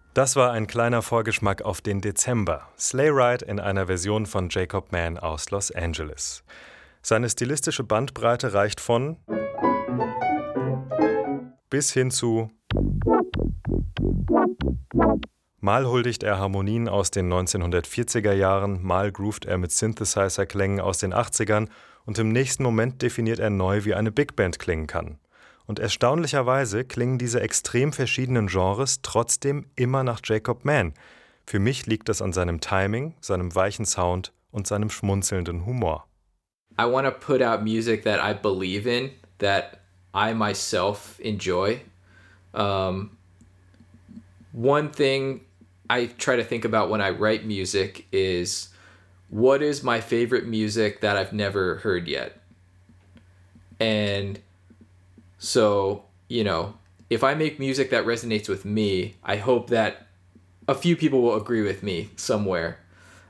Das war ein kleiner Vorgeschmack auf den Dezember. Sleigh Ride in einer Version von Jacob Mann aus Los Angeles. Seine stilistische Bandbreite reicht von bis hin zu mal huldigt er Harmonien aus den 1940er Jahren, mal groovt er mit Synthesizer-Klängen aus den 80ern und im nächsten Moment definiert er neu, wie eine Big Band klingen kann. Und erstaunlicherweise klingen diese extrem verschiedenen Genres trotzdem immer nach Jacob Mann. Für mich liegt das an seinem Timing, seinem weichen Sound und seinem schmunzelnden Humor. I want to put out music that I believe in, that I myself enjoy. One thing I try to think about when I write music is, what is my favorite music that I've never heard yet? And so, if I make music that resonates with me, I hope that a few people will agree with me somewhere.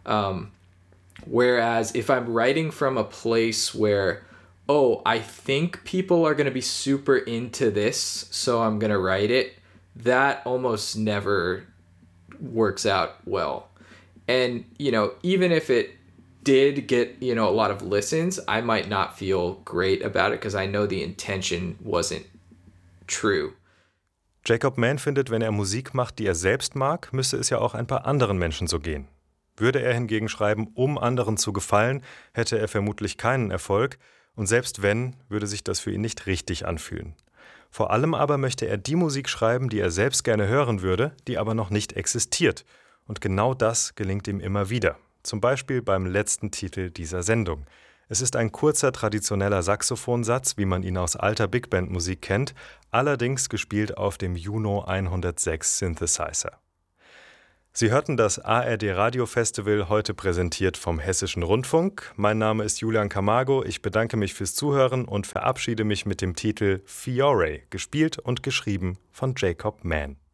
Whereas if I'm writing from a place where, I think people are going to be super into this, so I'm going to write it, that almost never works out well. And, even if it did get, a lot of listens, I might not feel great about it because I know the intention wasn't true. Jacob Mann findet, wenn er Musik macht, die er selbst mag, müsste es ja auch ein paar anderen Menschen so gehen. Würde er hingegen schreiben, um anderen zu gefallen, hätte er vermutlich keinen Erfolg und selbst wenn, würde sich das für ihn nicht richtig anfühlen. Vor allem aber möchte er die Musik schreiben, die er selbst gerne hören würde, die aber noch nicht existiert. Und genau das gelingt ihm immer wieder. Zum Beispiel beim letzten Titel dieser Sendung. Es ist ein kurzer, traditioneller Saxophonsatz, wie man ihn aus alter Big-Band-Musik kennt, allerdings gespielt auf dem Juno 106 Synthesizer. Sie hörten das ARD Radio Festival, heute präsentiert vom Hessischen Rundfunk. Mein Name ist Julian Camargo, ich bedanke mich fürs Zuhören und verabschiede mich mit dem Titel Fiore, gespielt und geschrieben von Jacob Mann.